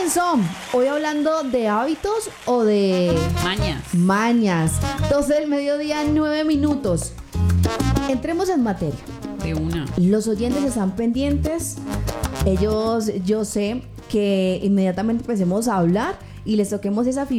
comenzó. Hoy hablando de hábitos o de mañas. 12 del mediodía, 9 minutos. Entremos en materia. De una. Los oyentes están pendientes. Ellos, yo sé que inmediatamente empecemos a hablar y les toquemos esa fibra